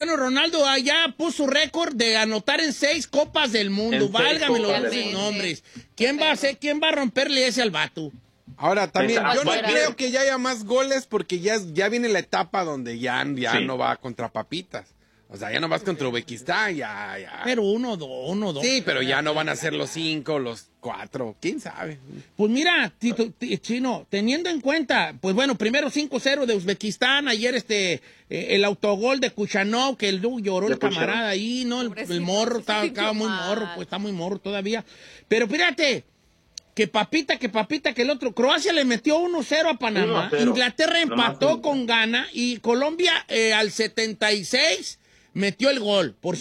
Cristiano Ronaldo allá puso récord de anotar en 6 copas del mundo. Válgame los nombres. ¿Quién va a romperle ese al vato? Ahora, también, yo no creo que ya haya más goles porque ya viene la etapa donde ya no va contra papitas. O sea, ya no vas contra Uzbekistán, ya. Pero uno, dos. Sí, pero ya no van a ser los 5, los 4, quién sabe. Pues mira, Chino, teniendo en cuenta, pues bueno, primero 5-0 de Uzbekistán, ayer el autogol de Kuchanov, que lloró el camarada ahí, ¿no? El morro, estaba muy morro, pues está muy morro todavía. Pero fíjate, que papita, que el otro. Croacia le metió 1-0 a Panamá, 1-0. Inglaterra empató con Ghana y Colombia al 76 metió el gol. Por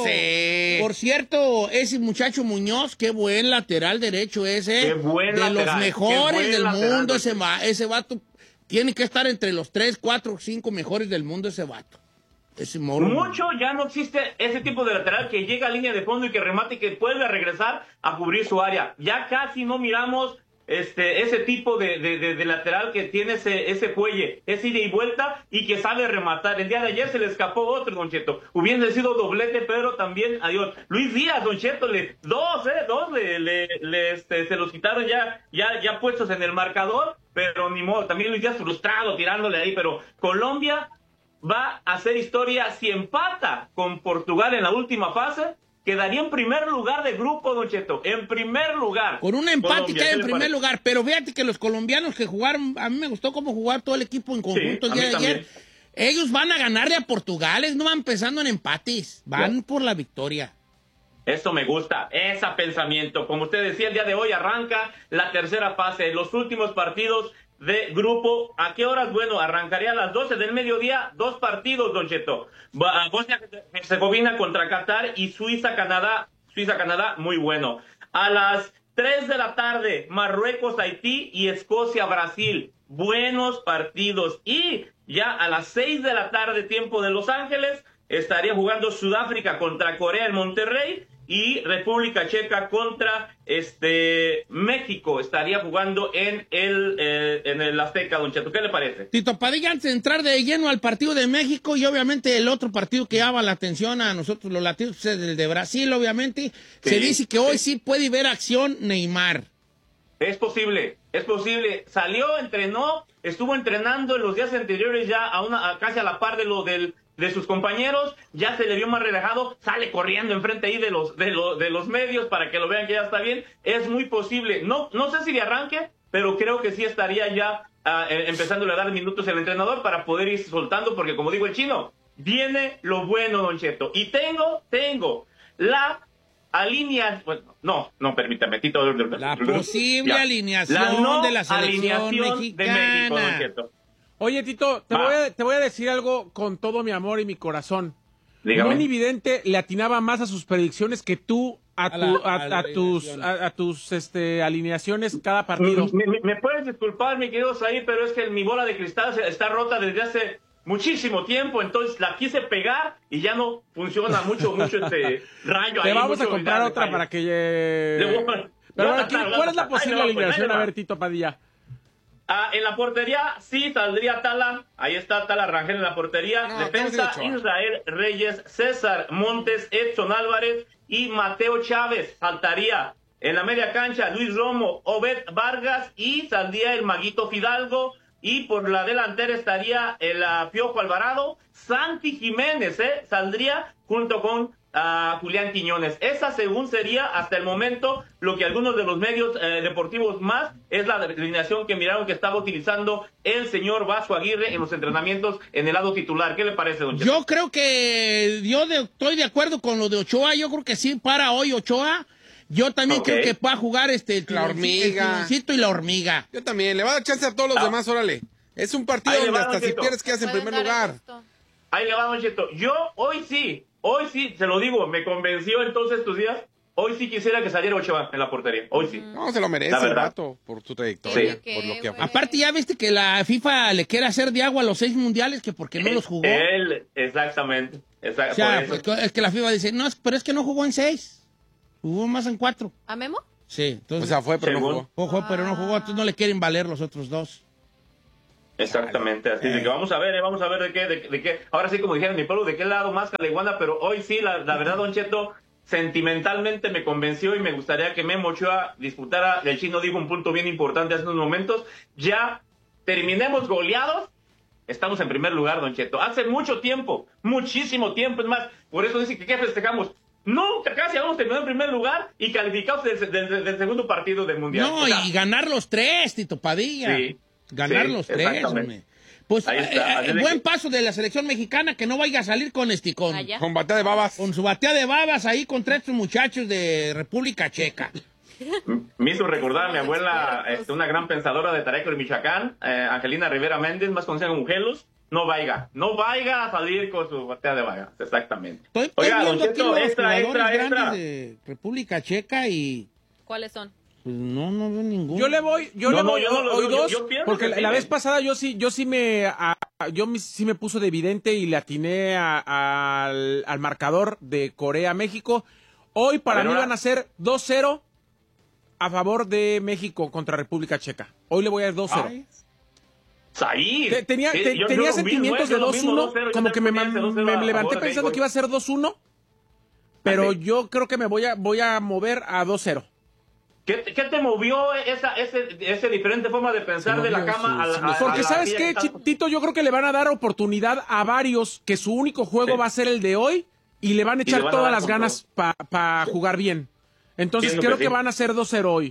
cierto, ese muchacho Muñoz, qué buen lateral derecho ese. Qué buen de lateral, los mejores del mundo, lateral. ese vato tiene que estar entre los 3, 4, 5 mejores del mundo ese vato. Ese morro. Mucho ya no existe ese tipo de lateral que llega a línea de fondo y que remate y que puede regresar a cubrir su área. Ya casi no miramos ese tipo de lateral que tiene ese fuelle, ese ida y vuelta y que sabe rematar. El día de ayer se le escapó otro, Don Cheto. Hubiese sido doblete, pero también, adiós. Luis Díaz, Don Cheto, dos se los quitaron ya puestos en el marcador, pero ni modo. También Luis Díaz frustrado, tirándole ahí, pero Colombia va a hacer historia si empata con Portugal en la última fase. Quedaría en primer lugar de grupo, Don Cheto. En primer lugar. Con un empate queda en primer lugar. Pero fíjate que los colombianos que jugaron, a mí me gustó cómo jugar todo el equipo en conjunto el día de ayer. Ellos van a ganarle a Portugal, no van pensando en empates, van por la victoria. Eso me gusta, ese pensamiento. Como usted decía, el día de hoy arranca la tercera fase, los últimos partidos de grupo. ¿A qué horas? Bueno, arrancaría a las 12 del mediodía, 2 partidos, Don Cheto. Bosnia-Herzegovina contra Qatar y Suiza-Canadá, muy bueno. A las 3 de la tarde, Marruecos-Haití y Escocia-Brasil. Buenos partidos. Y ya a las 6 de la tarde, tiempo de Los Ángeles, estaría jugando Sudáfrica contra Corea en Monterrey y República Checa contra México. Estaría jugando en el Azteca, Don Cheto. ¿Qué le parece? Tito Padilla, antes de entrar de lleno al partido de México y obviamente el otro partido que llama la atención a nosotros los latinos, es el de Brasil, obviamente, sí, se dice que hoy sí puede ver acción Neymar. Es posible. Salió, entrenó, estuvo entrenando en los días anteriores ya casi a la par de sus compañeros, ya se le vio más relajado, sale corriendo enfrente ahí de los medios para que lo vean que ya está bien. Es muy posible. No sé si de arranque, pero creo que sí estaría ya empezándole a dar minutos al entrenador para poder ir soltando, porque como digo el chino, viene lo bueno, Don Cheto. Y tengo la alineación, bueno, no, permítame, Tito. La posible alineación de la selección mexicana. De México, Don Cheto. Oye, Tito, te voy a decir algo con todo mi amor y mi corazón. Dígame. Buen Evidente le atinaba más a sus predicciones que tú a tus alineaciones cada partido. ¿Me puedes disculpar, mi querido Said, pero es que mi bola de cristal está rota desde hace muchísimo tiempo, entonces la quise pegar y ya no funciona mucho este rayo. Te ahí, vamos a comprar otra rayo para que... Pero ¿cuál es la posible alineación? A ver, Tito Padilla. En la portería sí saldría Tala. Ahí está Tala Rangel en la portería. Defensa Israel Reyes, César Montes, Edson Álvarez y Mateo Chávez. Saltaría en la media cancha Luis Romo, Obed Vargas y saldría el Maguito Fidalgo. Y por la delantera estaría el Piojo Alvarado. Santi Jiménez saldría junto con Julián Quiñones. Esa según sería hasta el momento lo que algunos de los medios deportivos más es la alineación que miraron que estaba utilizando el señor Vasco Aguirre en los entrenamientos en el lado titular. ¿Qué le parece, don Cheto? Yo creo que estoy de acuerdo con lo de Ochoa. Yo creo que sí para hoy Ochoa. Yo también creo que va a jugar la hormiga. El y la hormiga. Yo también. Le va a dar chance a todos los demás, órale. Es un partido donde hasta si pierdes quedas en primer lugar. Ahí le va, don Cheto. Yo hoy sí, se lo digo, me convenció entonces estos días. Hoy sí quisiera que saliera Ochoa en la portería. Hoy sí. No, se lo merece el rato por su trayectoria. Sí. Por lo que aparte, ya viste que la FIFA le quiere hacer de agua a los 6 mundiales que porque no los jugó. Exactamente. O sea, es que la FIFA dice, no, pero es que no jugó en 6. Jugó más en 4. ¿A Memo? Sí. Entonces, o sea, fue, pero no jugó. Pero no jugó, entonces no le quieren valer los otros 2. Exactamente, así de que vamos a ver de qué, ahora sí como dijeron en mi pueblo, de qué lado más caliguana, pero hoy sí, la verdad, Don Cheto, sentimentalmente me convenció y me gustaría que Memo Ochoa disputara. El Chino dijo un punto bien importante hace unos momentos, ya terminemos goleados, estamos en primer lugar, Don Cheto, hace mucho tiempo, muchísimo tiempo, es más, por eso dice que ¿qué festejamos? Nunca, casi habíamos terminado en primer lugar y calificados del segundo partido del Mundial. No, o sea, y ganar los 3, Tito Padilla. Sí. Ganar los 3, hombre. Pues buen paso de la selección mexicana, que no vaya a salir con con batea de babas. Con su batea de babas ahí contra estos muchachos de República Checa. Me hizo recordar a mi abuela, una gran pensadora de Tareco, de Michoacán, Angelina Rivera Méndez, más conocida como Gelos. No vaya a salir con su batea de babas, exactamente. Estoy viendo aquí los jugadores grandes de República Checa y... ¿Cuáles son? Pues no veo ninguno. Yo le voy hoy dos, porque la vez pasada yo sí me puso de evidente y le atiné al marcador de Corea-México. Hoy para mí van a ser 2-0 a favor de México contra República Checa. Hoy le voy a dar 2-0. Tenía sentimientos de 2-1, como que me levanté pensando que iba a ser 2-1, pero yo creo que me voy a mover a 2-0. ¿Qué te movió esa diferente forma de pensar de la cama a la... Porque ¿sabes qué, Tito? Yo creo que le van a dar oportunidad a varios que su único juego va a ser el de hoy y le van a echar todas las ganas para jugar bien. Entonces creo que van a ser 2-0 hoy.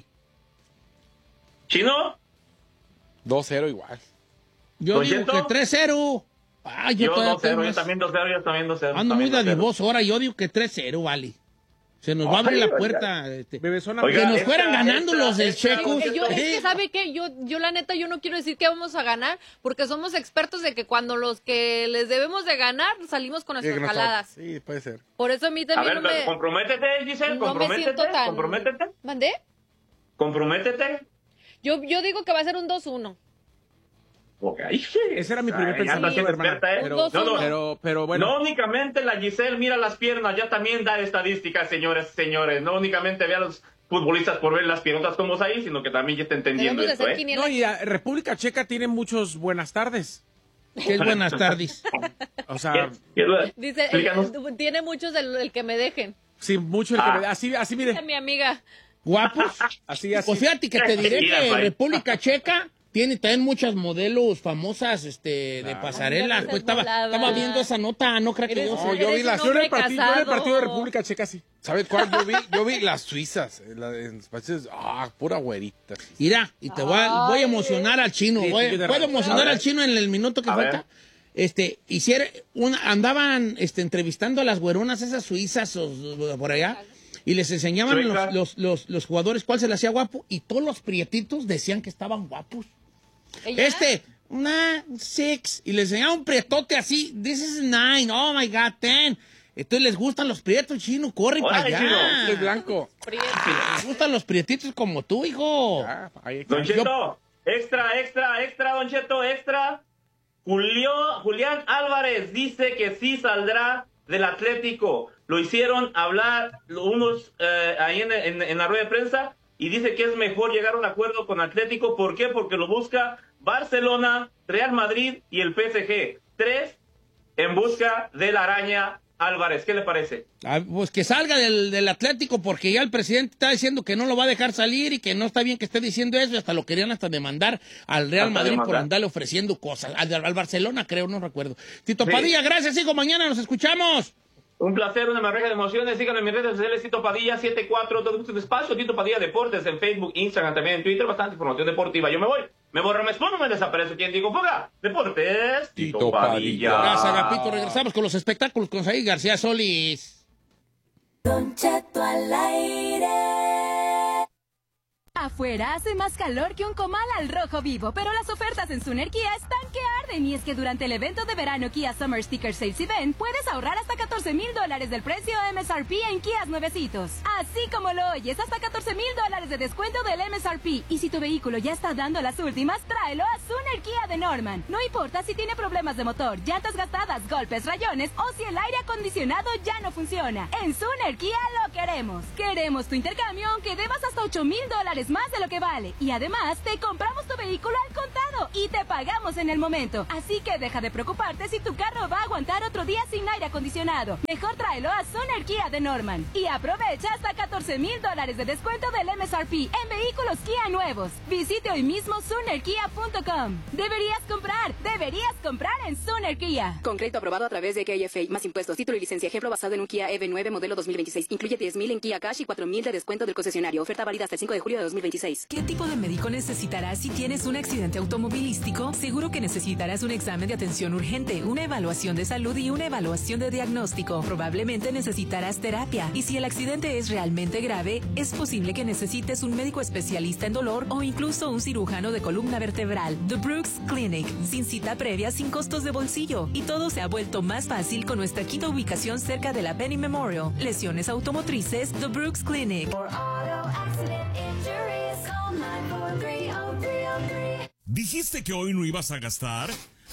¿Chino? 2-0 igual. Yo digo que 3-0. Yo 2-0, yo también 2-0. Ando muy dadivoso ahora, yo digo que 3-0, vale. Se nos va a abrir la puerta. Que nos fueran ganando los del Checos. Es que, ¿sabe qué? Yo la neta, yo no quiero decir que vamos a ganar, porque somos expertos de que cuando los que les debemos de ganar, salimos con nuestras jaladas. Sí, puede ser. Por eso a mí también comprométete, Giselle, comprométete. ¿Mandé? Comprométete. Yo digo que va a ser un 2-1. Okay. Ese era mi primer pensamiento, hermana. Pero bueno. No únicamente la Giselle mira las piernas, ya también da estadísticas, señores. No únicamente ve a los futbolistas por ver las piernas como ahí, sino que también ya está entendiendo esto, No, y República Checa tiene muchos buenas tardes. ¿Qué es buenas tardes? O sea... Dice, tiene muchos del que me dejen. Sí, mucho el que me dejen. Así mire. Mi amiga. ¿Guapos? Así. Pues fíjate que te diré que República Checa... Tiene también muchas modelos famosas de pasarela. Pues estaba viendo esa nota, no creo que yo vi las... Yo en el partido de República Checa, sí. ¿Sabes cuál? Yo vi las suizas. Pura güerita. Mira, y te voy a emocionar al Chino. ¿Puedo emocionar al Chino en el minuto que falta? Andaban entrevistando a las güeronas esas suizas por allá. Y les enseñaban los jugadores cuál se les hacía guapo. Y todos los prietitos decían que estaban guapos. Una 6. Y les enseñaba un prietote así. This is 9. Oh my God, 10. Entonces les gustan los prietos, Chino. Corre para allá. Chino, es blanco. Les gustan los prietitos como tú, hijo. Don Cheto, extra, Don Cheto, extra. Julián Álvarez dice que sí saldrá del Atlético. Lo hicieron hablar unos ahí en la rueda de prensa y dice que es mejor llegar a un acuerdo con Atlético. ¿Por qué? Porque lo busca Barcelona, Real Madrid y el PSG. 3 en busca de la araña Álvarez. ¿Qué le parece? Pues que salga del Atlético, porque ya el presidente está diciendo que no lo va a dejar salir y que no está bien que esté diciendo eso, y hasta lo querían demandar al Real Madrid por andarle ofreciendo cosas. Al Barcelona, creo, no recuerdo. Tito Padilla, gracias, hijo. Mañana nos escuchamos. Un placer, una marreja de emociones. Síganme en mis redes sociales, Tito Padilla 74, todo un espacio, Tito Padilla Deportes en Facebook, Instagram, también en Twitter, bastante información deportiva. Yo me voy, me borro, me expongo, me desaparezco. ¿Quién digo fuga? Deportes, Tito Padilla. Gracias, Agapito. Regresamos con los espectáculos con Said García Solís. Don Cheto al aire. Afuera hace más calor que un comal al rojo vivo, pero las ofertas en Suner Kia están que arden. Y es que durante el evento de verano Kia Summer Sticker Sales Event puedes ahorrar hasta $14,000 del precio MSRP en Kias nuevecitos. Así como lo oyes, hasta $14,000 de descuento del MSRP. Y si tu vehículo ya está dando las últimas, tráelo a Suner Kia de Norman. No importa si tiene problemas de motor, llantas gastadas, golpes, rayones o si el aire acondicionado ya no funciona. En Suner Kia lo queremos. Queremos tu intercambio aunque debas hasta $8,000 más de lo que vale. Y además, te compramos tu vehículo al contado y te pagamos en el momento. Así que deja de preocuparte si tu carro va a aguantar otro día sin aire acondicionado. Mejor tráelo a Suner Kia de Norman y aprovecha hasta $14,000 de descuento del MSRP en vehículos Kia nuevos. Visite hoy mismo SunerKia.com. Deberías comprar en Suner Kia. Con crédito aprobado a través de KFA, más impuestos, título y licencia. Ejemplo basado en un Kia EV9 modelo 2026. Incluye $10,000 en Kia Cash y $4,000 de descuento del concesionario. Oferta válida hasta el 5 de julio de 2026. ¿Qué tipo de médico necesitarás si tienes un accidente automovilístico? Seguro que necesitarás un examen de atención urgente, una evaluación de salud y una evaluación de diagnóstico. Probablemente necesitarás terapia. Y si el accidente es realmente grave, es posible que necesites un médico especialista en dolor o incluso un cirujano de columna vertebral. The Brooks Clinic. Sin cita previa, sin costos de bolsillo. Y todo se ha vuelto más fácil con nuestra quinta ubicación cerca de la Penny Memorial. Lesiones automotrices, The Brooks Clinic. ¿Dijiste que hoy no ibas a gastar?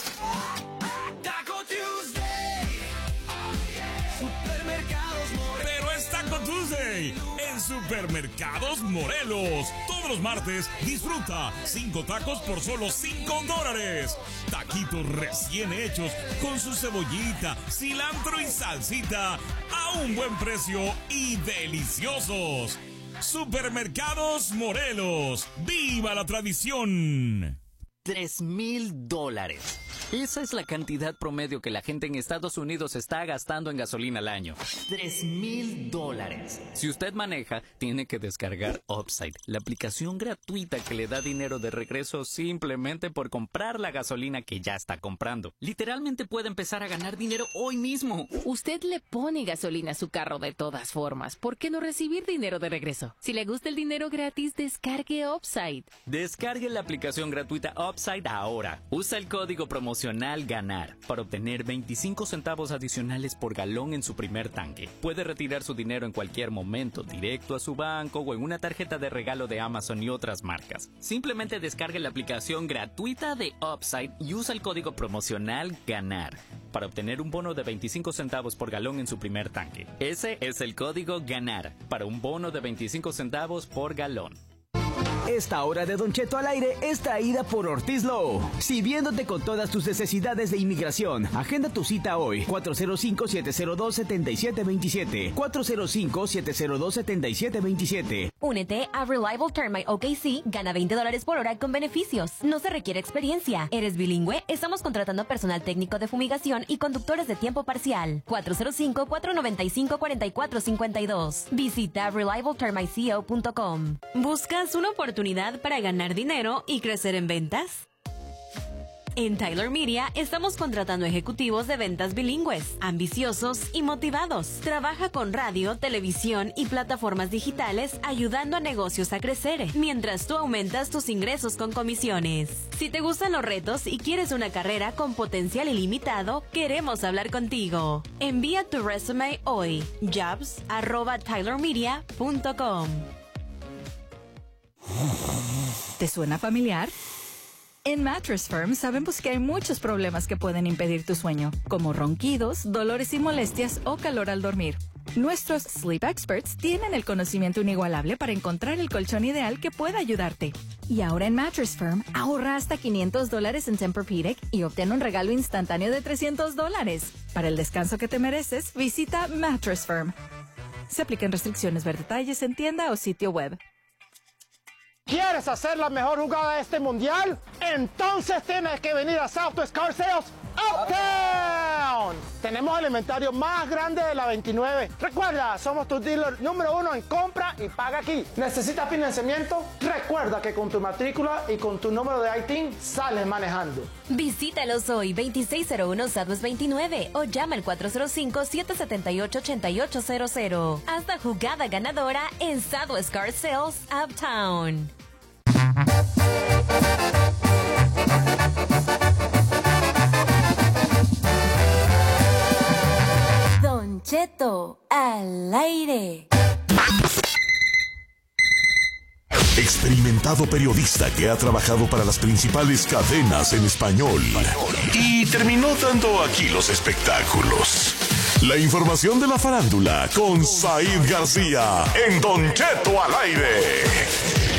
Pero es Taco Tuesday en Supermercados Morelos. Todos los martes disfruta 5 tacos por solo $5. Taquitos recién hechos con su cebollita, cilantro y salsita a un buen precio y deliciosos. Supermercados Morelos. ¡Viva la tradición! $3,000. Esa es la cantidad promedio que la gente en Estados Unidos está gastando en gasolina al año. $3,000. Si usted maneja, tiene que descargar Upside, la aplicación gratuita que le da dinero de regreso simplemente por comprar la gasolina que ya está comprando. Literalmente puede empezar a ganar dinero hoy mismo. Usted le pone gasolina a su carro de todas formas. ¿Por qué no recibir dinero de regreso? Si le gusta el dinero gratis, descargue Upside. Descargue la aplicación gratuita Upside ahora. Usa el código promocional GANAR para obtener 25 centavos adicionales por galón en su primer tanque. Puede retirar su dinero en cualquier momento, directo a su banco o en una tarjeta de regalo de Amazon y otras marcas. Simplemente descargue la aplicación gratuita de Upside y usa el código promocional GANAR para obtener un bono de 25 centavos por galón en su primer tanque. Ese es el código GANAR para un bono de 25 centavos por galón. Esta hora de Don Cheto al aire es traída por Ortiz Law. Sirviéndote con todas tus necesidades de inmigración. Agenda tu cita hoy. 405-702-7727. 405-702-7727. Únete a Reliable Termite OKC. Gana $20 por hora con beneficios. No se requiere experiencia. ¿Eres bilingüe? Estamos contratando personal técnico de fumigación y conductores de tiempo parcial. 405-495-4452. Visita ReliableTermiteCO.com. ¿Buscas una oportunidad para ganar dinero y crecer en ventas? En Tyler Media estamos contratando ejecutivos de ventas bilingües, ambiciosos y motivados. Trabaja con radio, televisión y plataformas digitales ayudando a negocios a crecer, mientras tú aumentas tus ingresos con comisiones. Si te gustan los retos y quieres una carrera con potencial ilimitado, queremos hablar contigo. Envía tu resume hoy. jobs@tylermedia.com. ¿Te suena familiar? En Mattress Firm sabemos que hay muchos problemas que pueden impedir tu sueño, como ronquidos, dolores y molestias o calor al dormir. Nuestros Sleep Experts tienen el conocimiento inigualable para encontrar el colchón ideal que pueda ayudarte. Y ahora en Mattress Firm, ahorra hasta $500 en Tempur-Pedic y obtén un regalo instantáneo de $300. Para el descanso que te mereces, visita Mattress Firm. Se aplican restricciones. Ver detalles en tienda o sitio web. ¿Quieres hacer la mejor jugada de este mundial? Entonces tienes que venir a Southwest Car Sales Uptown. Tenemos el inventario más grande de la 29. Recuerda, somos tu dealer número 1 en compra y paga aquí. ¿Necesitas financiamiento? Recuerda que con tu matrícula y con tu número de ITIN sales manejando. Visítalos hoy, 2601 Southwest 29 o llama al 405-778-8800. Hasta jugada ganadora en Southwest Car Sales Uptown. Don Cheto al aire. Experimentado periodista que ha trabajado para las principales cadenas en español y terminó dando aquí los espectáculos. La información de la farándula con Said García en Don Cheto al aire.